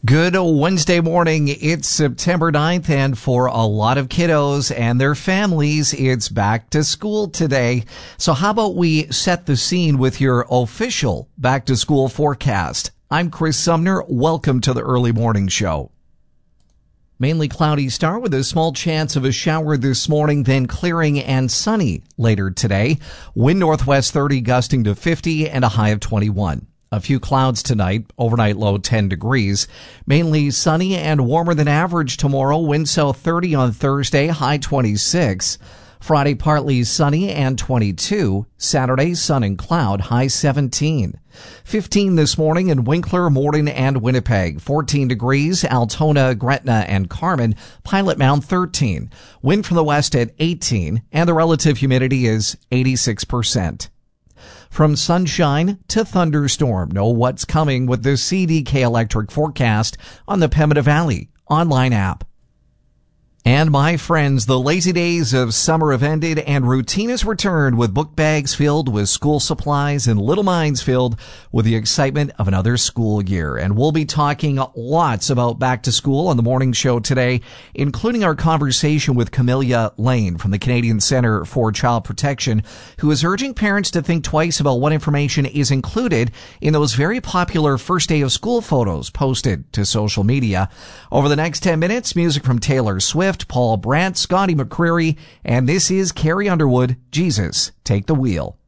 Good Wednesday morning. It's September 9th, and for a lot of kiddos and their families, it's back to school today. So how about we set the scene with your official back to school forecast? I'm Chris Sumner. Welcome to the early morning show. Mainly cloudy start with a small chance of a shower this morning, then clearing and sunny later today. Wind northwest 30 gusting to 50 and a high of 21. A few clouds tonight, overnight low 10 degrees. Mainly sunny and warmer than average tomorrow. Wind south 30 on Thursday, high 26. Friday partly sunny and 22. Saturday sun and cloud, high 17. 15 this morning in Winkler, Morden, and Winnipeg. 14 degrees, Altona, Gretna, and Carmen. Pilot Mound 13. Wind from the west at 18, and the relative humidity is 86%. From sunshine to thunderstorm, know what's coming with the CDK Electric forecast on the Pembina Valley online app. And my friends, the lazy days of summer have ended and routine has returned with book bags filled with school supplies and little minds filled with the excitement of another school year. And we'll be talking lots about back to school on the morning show today, including our conversation with Camelia Lane from the Canadian Centre for Child Protection, who is urging parents to think twice about what information is included in those very popular first day of school photos posted to social media. Over the next 10 minutes, music from Taylor Swift, Paul Brandt, Scotty McCreery, and this is Carrie Underwood, Jesus, Take the Wheel.